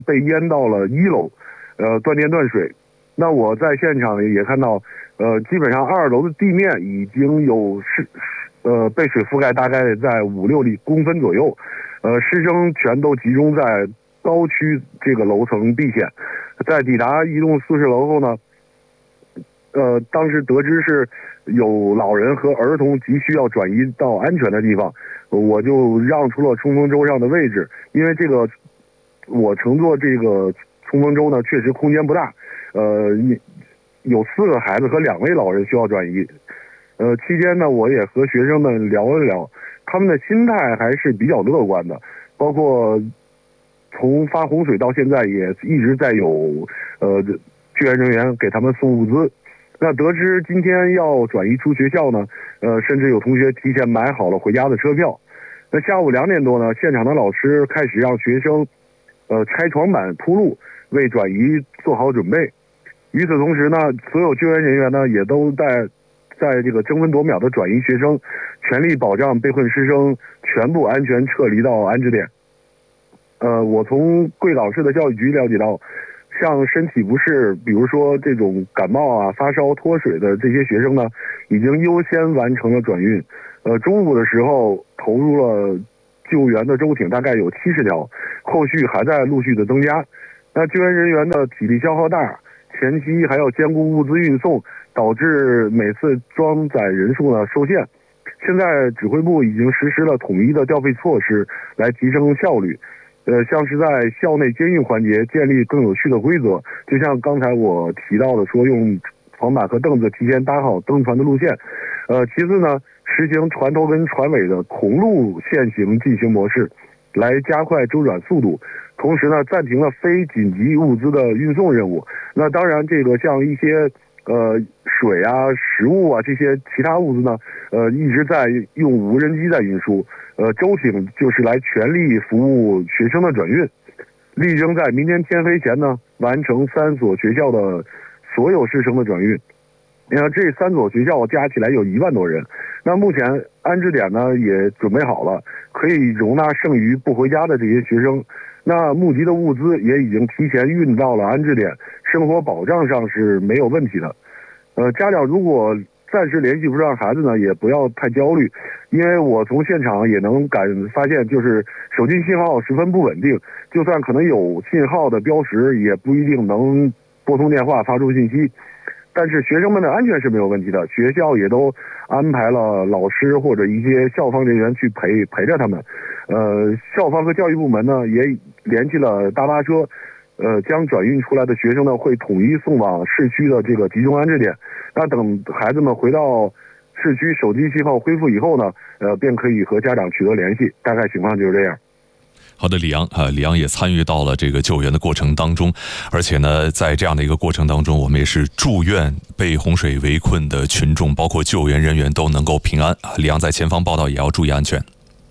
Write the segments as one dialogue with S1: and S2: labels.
S1: 被淹到了1楼，断电断水。那我在现场也看到，基本上2楼的地面已经有被水覆盖，大概在5-6公分左右，师生全都集中在高区这个楼层避险。在抵达一栋宿舍楼后呢，当时得知是有老人和儿童急需要转移到安全的地方，我就让出了冲锋舟上的位置，因为我乘坐这个冲锋舟呢，确实空间不大，有4个孩子和2位老人需要转移。期间呢，我也和学生们聊了聊，他们的心态还是比较乐观的，包括从发洪水到现在也一直在有救援人员给他们送物资。那得知今天要转移出学校呢，甚至有同学提前买好了回家的车票。那下午2点多呢，现场的老师开始让学生拆床板铺路，为转移做好准备。与此同时呢，所有救援人员呢也都在这个争分夺秒的转移学生，全力保障被困师生全部安全撤离到安置点。我从贵港市的教育局了解到，像身体不适，比如说这种感冒啊、发烧、脱水的这些学生呢，已经优先完成了转运。中午的时候投入了救援的舟艇，大概有70条，后续还在陆续的增加。那救援人员的体力消耗大，前期还要兼顾物资运送，导致每次装载人数呢受限。现在指挥部已经实施了统一的调配措施，来提升效率。像是在校内监运环节建立更有序的规则，就像刚才我提到的说，用床板和凳子提前搭好登船的路线。其次呢，实行船头跟船尾的同路线型进行模式，来加快周转速度。同时呢，暂停了非紧急物资的运送任务。那当然，这个像一些水啊、食物啊这些其他物资呢，一直在用无人机在运输。舟艇就是来全力服务学生的转运，力争在明天天黑前呢，完成3所学校的所有师生的转运。这3所学校加起来有1万多人。那目前安置点呢也准备好了，可以容纳剩余不回家的这些学生。那募集的物资也已经提前运到了安置点，生活保障上是没有问题的。家长如果暂时联系不上孩子呢，也不要太焦虑，因为我从现场也能发现，就是手机信号十分不稳定，就算可能有信号的标识，也不一定能拨通电话发出信息。但是学生们的安全是没有问题的，学校也都安排了老师或者一些校方人员去陪着他们。校方和教育部门呢也联系了大巴车，将转运出来的学生呢会统一送往市区的这个集中安置点。那等孩子们回到市区，手机信号恢复以后呢，便可以和家长取得联系。大概情况就是这样。
S2: 好的，李阳也参与到了这个救援的过程当中，而且呢，在这样的一个过程当中，我们也是祝愿被洪水围困的群众，包括救援人员都能够平安。李阳在前方报道，也要注意安全。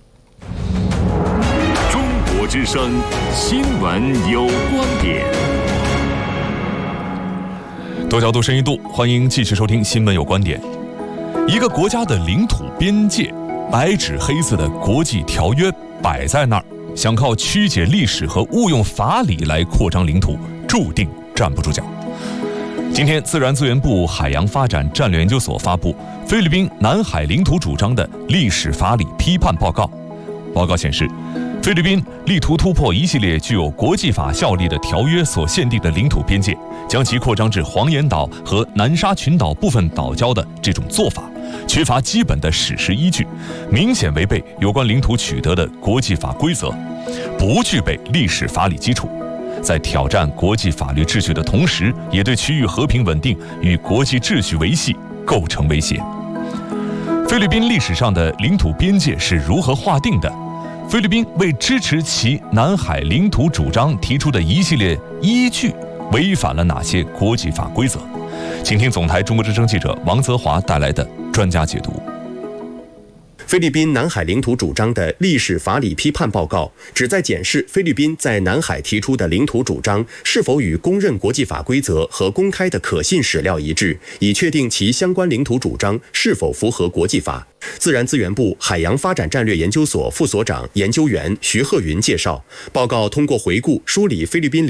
S3: 中国之声新闻有观点。
S2: 多角度、深一度，欢迎继续收听《新闻有观点》。一个国家的领土边界，白纸黑字的国际条约摆在那儿，想靠曲解历史和误用法理来扩张领土，注定站不住脚。今天，自然资源部海洋发展战略研究所发布菲律宾南海领土主张的历史法理批判报告。报告显示，菲律宾力图突破一系列具有国际法效力的条约所限定的领土边界，将其扩张至黄岩岛和南沙群岛部分岛礁的这种做法，缺乏基本的史实依据，明显违背有关领土取得的国际法规则，不具备历史法理基础，在挑战国际法律秩序的同时，也对区域和平稳定与国际秩序维系构成威胁。菲律宾历史上的领土边界是如何划定的？菲律宾为支持其南海领土主张提出的一系列依据违反了哪些国际法规则？请听总台中国之声记者王泽华带来的专家解读。
S4: 菲律宾南海领土主张的历史法理批判报告旨在检视菲律宾在南海提出的领土主张是否与公认国际法规则和公开的可信史料一致，以确定其相关领土主张是否符合国际法。自然资源部海洋发展战略研究所副所长研究员徐鹤云介绍，报告通过回顾梳理菲律宾